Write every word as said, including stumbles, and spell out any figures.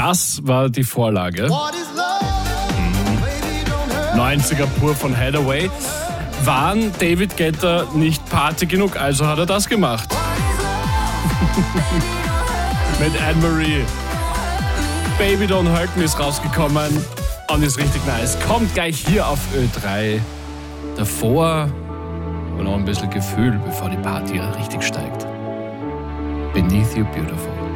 Das war die Vorlage. neunziger pur von Hathaway. Waren David Guetta nicht Party genug, also hat er das gemacht. Mit Anne-Marie. Baby Don't Hurt Me ist rausgekommen und ist richtig nice. Kommt gleich hier auf Ö drei. Davor aber noch ein bisschen Gefühl, bevor die Party richtig steigt. Beneath You Beautiful.